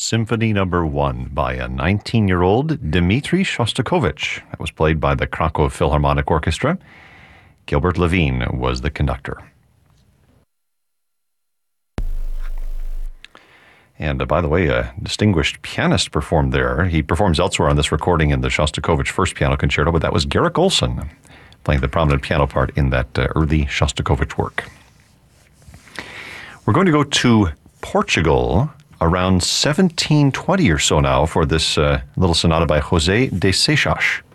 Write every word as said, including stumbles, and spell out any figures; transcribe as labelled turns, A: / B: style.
A: Symphony Number One by a nineteen-year-old Dmitri Shostakovich. That was played by the Krakow Philharmonic Orchestra. Gilbert Levine was the conductor. And uh, by the way, a distinguished pianist performed there. He performs elsewhere on this recording in the Shostakovich First Piano Concerto, but that was Garrick Olson playing the prominent piano part in that uh, early Shostakovich work. We're going to go to Portugal around seventeen twenty or so now for this uh, little sonata by José de Seixas.